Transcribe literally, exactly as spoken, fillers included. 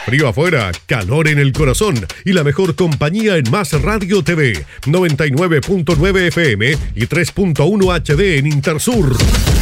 Frío afuera, calor en el corazón y la mejor compañía en Más Radio T V, noventa y nueve punto nueve F M y tres punto uno H D en Intersur.